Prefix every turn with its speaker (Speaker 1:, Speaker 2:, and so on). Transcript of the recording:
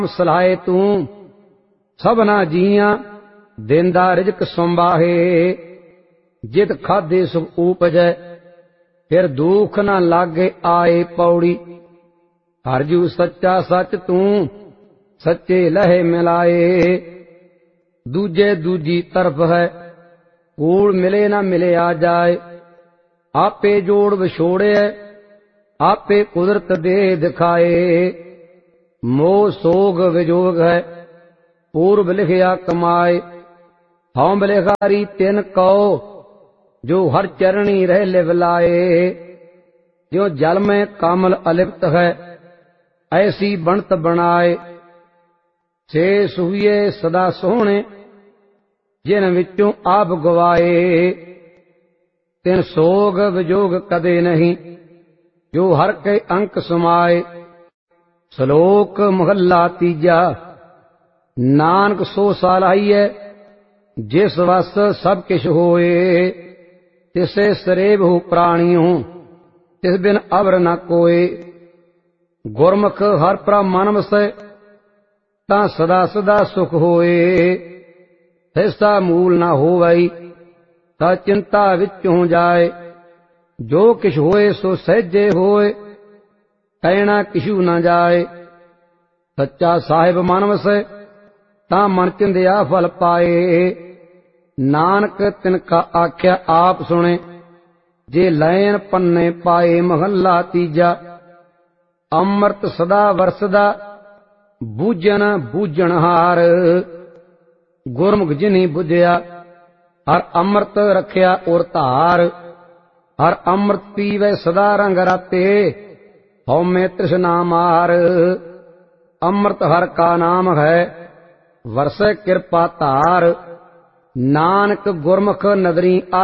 Speaker 1: सलाहे तू सबना जियां देंदा रिजक संभाहे। जित खादे सुख उपजै फिर दुख न लागे आए पौड़ी। हरजू सच्चा सच तू सच्चे लहे मिलाए। दूजे दूजी तरफ है कूड़ मिले न मिले आ जाए। आपे जोड़ विछोड़े आपे कुदरत दे दिखाए। मोह सोग विजोग है पूर्व लिखिया कमाए। हौं बलिहारी तिन कहो जो हर चरणी रह लिवलाए। जो जल में कमल अलिप्त है ऐसी बनत बनाए। से सुहिए सदा सोहणे जिन विचों आप गवाए। तिन सोग विजोग कदे नहीं जो हर के अंक समाए। श्लोक महला तीजा। नानक सो सालाहिए जिस वस सब किश होए। तिसे सरेब हो प्राणियों तिस बिन अवर न कोय। गुरमुख हर प्रा मन वसै तां सदा सदा सुख होए। तिसदा मूल न होवई तां चिंता विचों जाए। जो किश होए सो सहजे होए कहना किशु न जाए। सच्चा साहिब मन वसै तां मन चिंदिया फल पाए। नानक तिनका आख्या आप सुने जे लैन पन्ने पाए। महला तीजा। अमृत सदा वरसदा बूझन बूझन हार। गुरमुख जिन्ही बुझिया हर अमृत रखिया उर धार। हर अमृत पीवे सदा रंग राते हौ में तृष्णा मार। अमृत हर का नाम है वरसै कृपा धार। नानक गुरमुख नदरी